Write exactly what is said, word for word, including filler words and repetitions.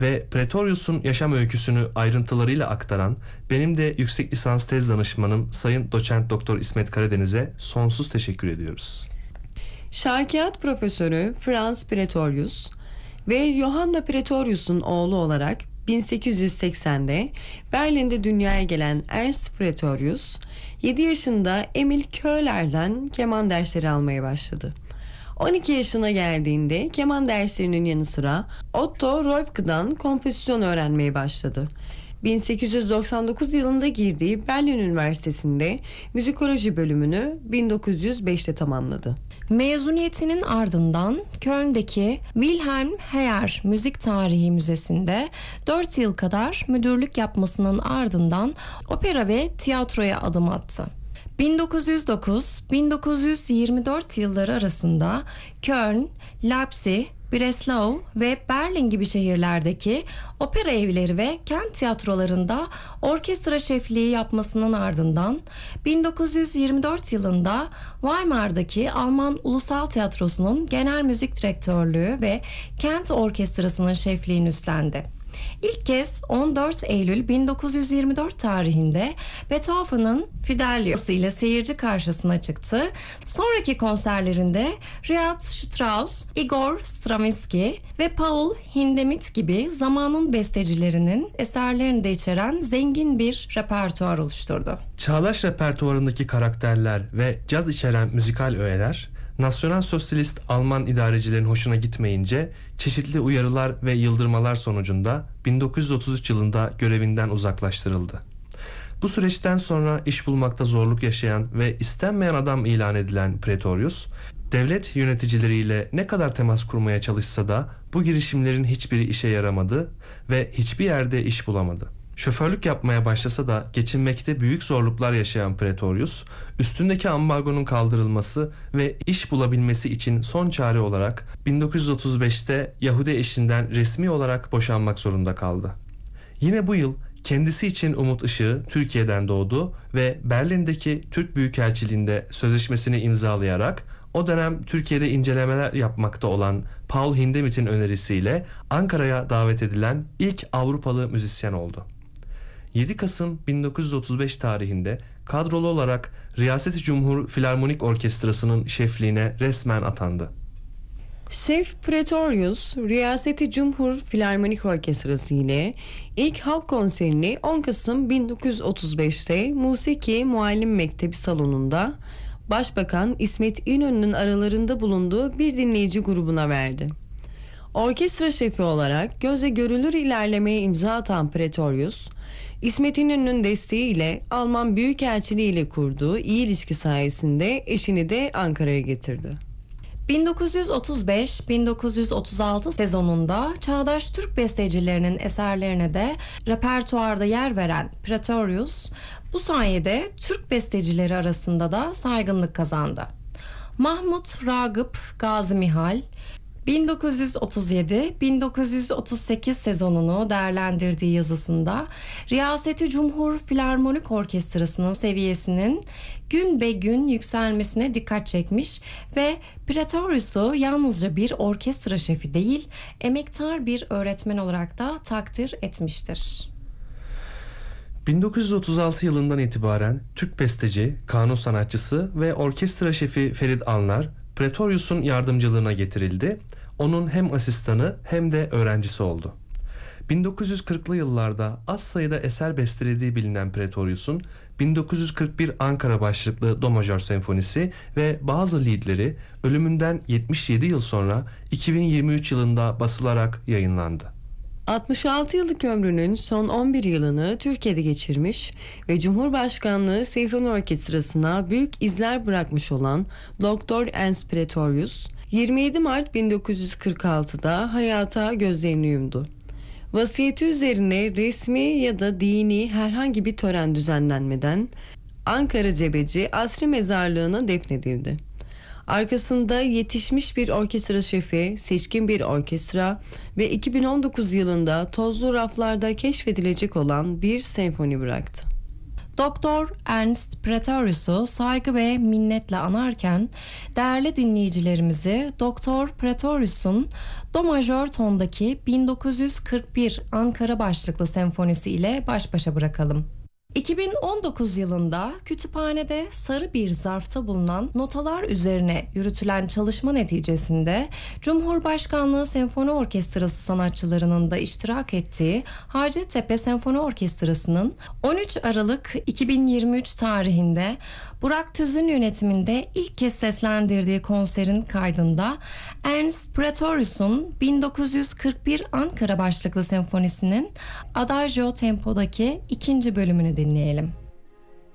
ve Pretorius'un yaşam öyküsünü ayrıntılarıyla aktaran benim de yüksek lisans tez danışmanım Sayın Doçent Doktor İsmet Karadeniz'e sonsuz teşekkür ediyoruz. Şarkiyat Profesörü Franz Pretorius ve Johanna Pretorius'un oğlu olarak bin sekiz yüz seksende Berlin'de dünyaya gelen Ernst Pretorius, yedi yaşında Emil Köhler'den keman dersleri almaya başladı. on iki yaşına geldiğinde keman derslerinin yanı sıra Otto Reubke'dan kompozisyon öğrenmeye başladı. bin sekiz yüz doksan dokuz yılında girdiği Berlin Üniversitesi'nde müzikoloji bölümünü bin dokuz yüz beşte tamamladı. Mezuniyetinin ardından Köln'deki Wilhelm Heyer Müzik Tarihi Müzesi'nde dört yıl kadar müdürlük yapmasının ardından opera ve tiyatroya adım attı. bin dokuz yüz dokuz - bin dokuz yüz yirmi dört yılları arasında Köln, Leipzig, Breslau ve Berlin gibi şehirlerdeki opera evleri ve kent tiyatrolarında orkestra şefliği yapmasının ardından bin dokuz yüz yirmi dört yılında Weimar'daki Alman Ulusal Tiyatrosu'nun genel müzik direktörlüğü ve kent orkestrasının şefliğini üstlendi. İlk kez on dört Eylül bin dokuz yüz yirmi dört tarihinde Beethoven'ın Fidelio ile seyirci karşısına çıktı. Sonraki konserlerinde Richard Strauss, Igor Stravinsky ve Paul Hindemith gibi zamanın bestecilerinin eserlerini de içeren zengin bir repertuar oluşturdu. Çağdaş repertuarındaki karakterler ve caz içeren müzikal öğeler Nasyonal Sosyalist Alman idarecilerin hoşuna gitmeyince çeşitli uyarılar ve yıldırmalar sonucunda bin dokuz yüz otuz üç yılında görevinden uzaklaştırıldı. Bu süreçten sonra iş bulmakta zorluk yaşayan ve istenmeyen adam ilan edilen Pretorius, devlet yöneticileriyle ne kadar temas kurmaya çalışsa da bu girişimlerin hiçbiri işe yaramadı ve hiçbir yerde iş bulamadı. Şoförlük yapmaya başlasa da geçinmekte büyük zorluklar yaşayan Pretorius, üstündeki ambargonun kaldırılması ve iş bulabilmesi için son çare olarak bin dokuz yüz otuz beşte Yahudi eşinden resmi olarak boşanmak zorunda kaldı. Yine bu yıl kendisi için umut ışığı Türkiye'den doğdu ve Berlin'deki Türk Büyükelçiliğinde sözleşmesini imzalayarak o dönem Türkiye'de incelemeler yapmakta olan Paul Hindemith'in önerisiyle Ankara'ya davet edilen ilk Avrupalı müzisyen oldu. yedi Kasım bin dokuz yüz otuz beş tarihinde kadrolu olarak Riyaseti Cumhur Filarmonik Orkestrası'nın şefliğine resmen atandı. Şef Pretorius, Riyaseti Cumhur Filarmonik Orkestrası ile ilk halk konserini on Kasım bin dokuz yüz otuz beşte Musiki Muallim Mektebi salonunda Başbakan İsmet İnönü'nün aralarında bulunduğu bir dinleyici grubuna verdi. Orkestra şefi olarak gözle görülür ilerlemeye imza atan Pretorius, İsmet İnönü'nün desteğiyle Alman Büyükelçiliği ile kurduğu iyi ilişki sayesinde eşini de Ankara'ya getirdi. bin dokuz yüz otuz beş - bin dokuz yüz otuz altı sezonunda çağdaş Türk bestecilerinin eserlerine de repertuarda yer veren Pretorius, bu sayede Türk bestecileri arasında da saygınlık kazandı. Mahmut Ragıp Gazi Mihal, bin dokuz yüz otuz yedi - bin dokuz yüz otuz sekiz sezonunu değerlendirdiği yazısında Riyaseti Cumhur Filarmonik Orkestrası'nın seviyesinin gün be gün yükselmesine dikkat çekmiş ve Pretorius'u yalnızca bir orkestra şefi değil, emektar bir öğretmen olarak da takdir etmiştir. bin dokuz yüz otuz altı yılından itibaren Türk besteci, kanun sanatçısı ve orkestra şefi Ferit Anlar Pretorius'un yardımcılığına getirildi. Onun hem asistanı hem de öğrencisi oldu. bin dokuz yüz kırklı yıllarda az sayıda eser bestelediği bilinen Pretorius'un bin dokuz yüz kırk bir Ankara başlıklı Do Majör Senfonisi ve bazı liedleri ölümünden yetmiş yedi yıl sonra iki bin yirmi üç yılında basılarak yayınlandı. altmış altı yıllık ömrünün son on bir yılını Türkiye'de geçirmiş ve Cumhurbaşkanlığı Senfoni Orkestrası'na büyük izler bırakmış olan Doktor Ernst Pretorius, yirmi yedi Mart bin dokuz yüz kırk altıda hayata gözlerini yumdu. Vasiyeti üzerine resmi ya da dini herhangi bir tören düzenlenmeden Ankara Cebeci Asri Mezarlığı'na defnedildi. Arkasında yetişmiş bir orkestra şefi, seçkin bir orkestra ve iki bin on dokuz yılında tozlu raflarda keşfedilecek olan bir senfoni bıraktı. Doktor Ernst Praetorius'u saygı ve minnetle anarken değerli dinleyicilerimizi Doktor Praetorius'un Do majör tondaki bin dokuz yüz kırk bir Ankara başlıklı senfonisi ile baş başa bırakalım. iki bin on dokuz yılında kütüphanede sarı bir zarfta bulunan notalar üzerine yürütülen çalışma neticesinde Cumhurbaşkanlığı Senfoni Orkestrası sanatçılarının da iştirak ettiği Hacettepe Senfoni Orkestrası'nın on üç Aralık iki bin yirmi üç tarihinde Burak Tüz'ün yönetiminde ilk kez seslendirdiği konserin kaydında Ernst Praetorius'un bin dokuz yüz kırk bir Ankara başlıklı senfonisinin Adagio tempodaki ikinci bölümünü dinleyelim.